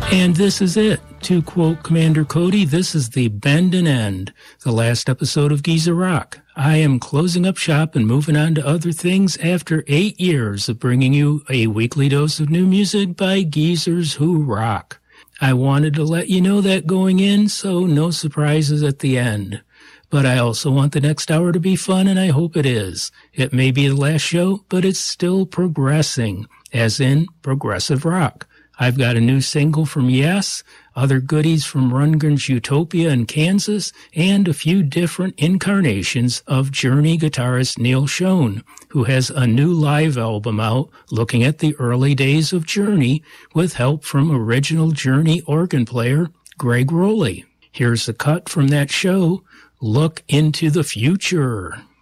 And this is it. To quote Commander Cody, this is the bend and end, the last episode of Geezer Rock. I am closing up shop and moving on to other things after 8 years of bringing you a weekly dose of new music by Geezers Who Rock. I wanted to let you know that going in, so no surprises at the end. But I also want the next hour to be fun, and I hope it is. It may be the last show, but it's still progressing, as in progressive rock. I've got a new single from Yes, other goodies from Rundgren's Utopia in Kansas, and a few different incarnations of Journey guitarist Neil Schon, who has a new live album out looking at the early days of Journey with help from original Journey organ player Greg Rowley. Here's a cut from that show, Look into the Future.